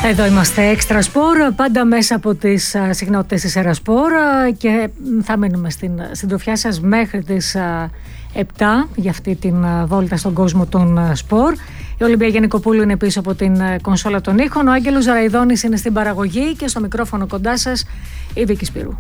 Εδώ είμαστε Extra Sport, πάντα μέσα από τις συχνότητες της Ερασπορ και θα μείνουμε στην συντροφιά σας μέχρι τις 7 για αυτή την βόλτα στον κόσμο των σπορ. Η Ολυμπία Γενικοπούλου είναι πίσω από την κονσόλα των ήχων, ο Άγγελος Ζαραϊδόνης είναι στην παραγωγή και στο μικρόφωνο κοντά σας η Βίκη Σπύρου.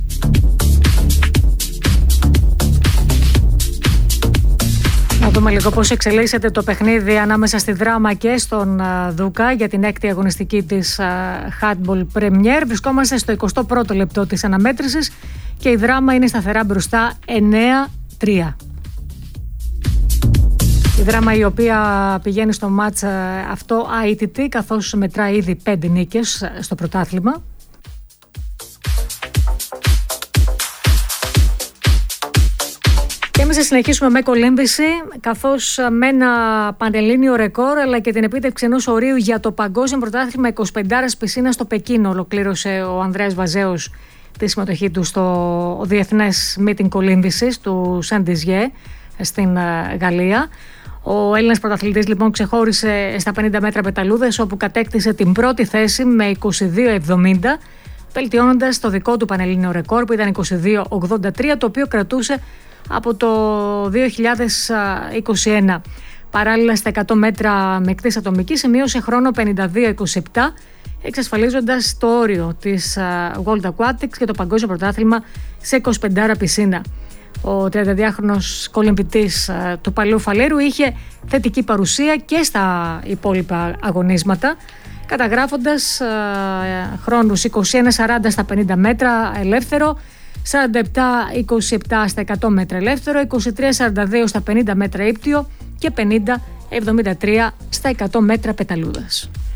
Να δούμε λίγο πώς εξελίσσεται το παιχνίδι ανάμεσα στη Δράμα και στον Δούκα για την 6η αγωνιστική της Handball Premier. Βρισκόμαστε στο 21ο λεπτό της αναμέτρησης και η Δράμα είναι σταθερά μπροστά 9-3. Η Δράμα η οποία πηγαίνει στο μάτς αυτό αίτητη, καθώς μετράει ήδη 5 νίκες στο πρωτάθλημα. Και εμείς θα συνεχίσουμε με κολύμβηση, καθώς με ένα πανελλήνιο ρεκόρ αλλά και την επίτευξη ενός ορίου για το παγκόσμιο πρωτάθλημα 25 πισίνα στο Πεκίνο ολοκλήρωσε ο Ανδρέας Βαζέος τη συμμετοχή του στο διεθνές meeting κολύμβησης του Σεντιζιέ στην Γαλλία. Ο Έλληνας πρωταθλητής λοιπόν ξεχώρισε στα 50 μέτρα πεταλούδες, όπου κατέκτησε την πρώτη θέση με 22,70, βελτιώνοντας το δικό του πανελλήνιο ρεκόρ που ήταν 22,83, το οποίο κρατούσε από το 2021. Παράλληλα στα 100 μέτρα μεικτής ατομικής σημείωσε χρόνο 52,27, εξασφαλίζοντας το όριο της World Aquatics και το παγκόσμιο πρωτάθλημα σε 25 πισίνα. Ο 32χρονος κολυμβητής του Παλαιού Φαλέρου είχε θετική παρουσία και στα υπόλοιπα αγωνίσματα, καταγράφοντας χρόνους 21,40 στα 50 μέτρα ελεύθερο, 47,27 στα 100 μέτρα ελεύθερο, 23,42 στα 50 μέτρα ύπτιο και 50,73 στα 100 μέτρα πεταλούδας.